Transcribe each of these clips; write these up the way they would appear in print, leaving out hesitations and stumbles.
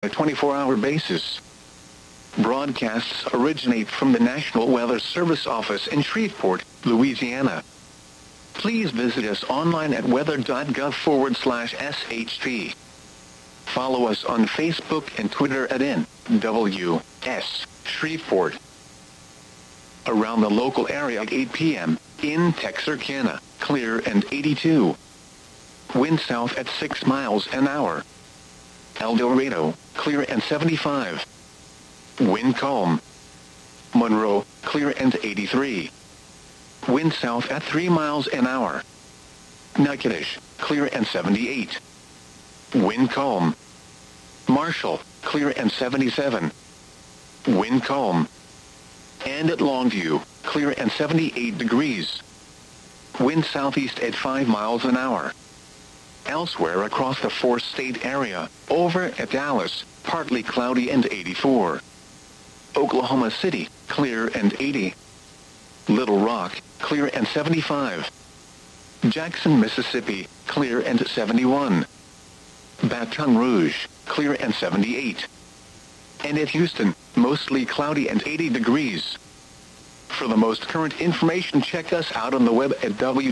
a 24-hour basis. Broadcasts originate from the National Weather Service office in Shreveport, Louisiana. Please visit us online at weather.gov/SHP. Follow us on Facebook and Twitter at NWS Shreveport. Around the local area at 8 p.m., in Texarkana, clear and 82. Wind south at 6 miles an hour. El Dorado, clear and 75. Wind calm. Monroe, clear and 83. Wind south at 3 miles an hour. Natchitoches, clear and 78. Wind calm. Marshall, clear and 77. Wind calm. And at Longview, clear and 78 degrees. Wind southeast at 5 miles an hour. Elsewhere across the four-state area, over at Dallas, partly cloudy and 84. Oklahoma City, clear and 80. Little Rock, clear and 75. Jackson, Mississippi, clear and 71. Baton Rouge, clear and 78. And at Houston, mostly cloudy and 80 degrees. For the most current information, check us out on the web at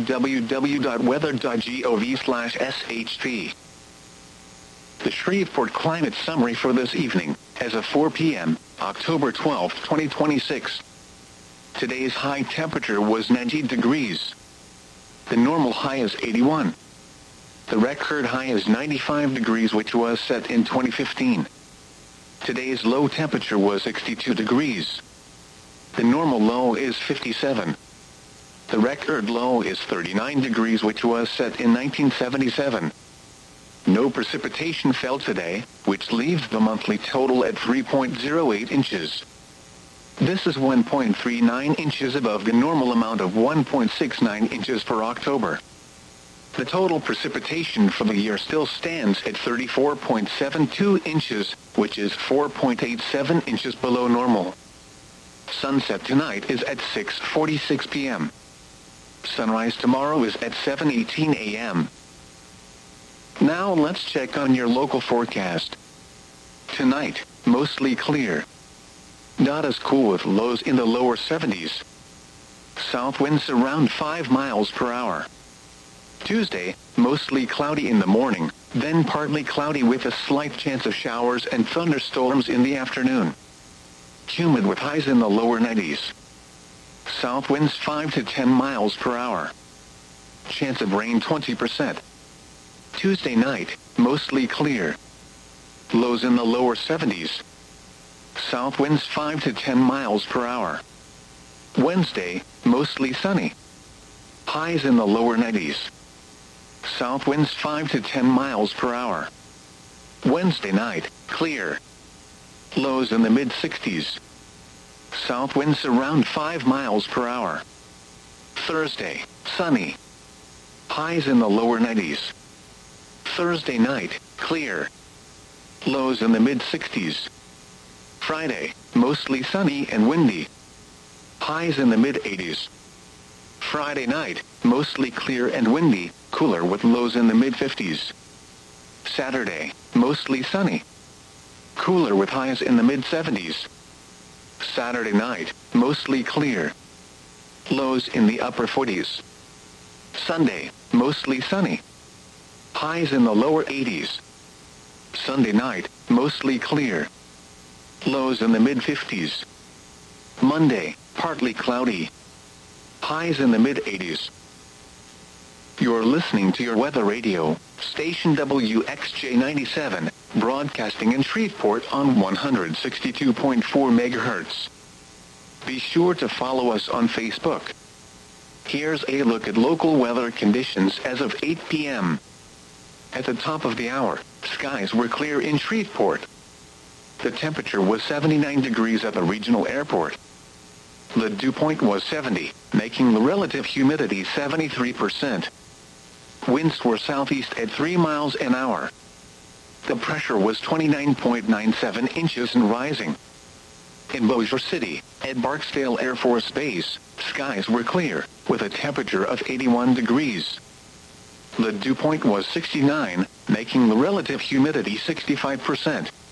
www.weather.gov/SHP. The Shreveport Climate Summary for this evening, as of 4 p.m., October 12, 2026. Today's high temperature was 90 degrees. The normal high is 81. The record high is 95 degrees, which was set in 2015. Today's low temperature was 62 degrees. The normal low is 57. The record low is 39 degrees, which was set in 1977. No precipitation fell today, which leaves the monthly total at 3.08 inches. This is 1.39 inches above the normal amount of 1.69 inches for October. The total precipitation for the year still stands at 34.72 inches, which is 4.87 inches below normal. Sunset tonight is at 6:46 p.m. Sunrise tomorrow is at 7:18 a.m. Now let's check on your local forecast. Tonight, mostly clear. Not as cool with lows in the lower 70s. South winds around 5 miles per hour. Tuesday, mostly cloudy in the morning, then partly cloudy with a slight chance of showers and thunderstorms in the afternoon. Humid with highs in the lower 90s. South winds 5 to 10 miles per hour. Chance of rain 20%. Tuesday night, mostly clear. Lows in the lower 70s. South winds 5 to 10 miles per hour. Wednesday, mostly sunny. Highs in the lower 90s. South winds 5 to 10 miles per hour. Wednesday night, clear. Lows in the mid-60s. South winds around 5 miles per hour. Thursday, sunny. Highs in the lower 90s. Thursday night, clear. Lows in the mid-60s. Friday, mostly sunny and windy. Highs in the mid-80s. Friday night, mostly clear and windy, cooler with lows in the mid-50s. Saturday, mostly sunny. Cooler with highs in the mid-70s. Saturday night, mostly clear. Lows in the upper 40s. Sunday, mostly sunny. Highs in the lower 80s. Sunday night, mostly clear. Lows in the mid-50s. Monday, partly cloudy. Highs in the mid-80s. You're listening to your weather radio, station WXJ 97, broadcasting in Shreveport on 162.4 MHz. Be sure to follow us on Facebook. Here's a look at local weather conditions as of 8 p.m. At the top of the hour, skies were clear in Shreveport. The temperature was 79 degrees at the regional airport. The dew point was 70, making the relative humidity 73%. Winds were southeast at 3 miles an hour. The pressure was 29.97 inches and rising. In Bossier City, at Barksdale Air Force Base, skies were clear, with a temperature of 81 degrees. The dew point was 69, making the relative humidity 65%.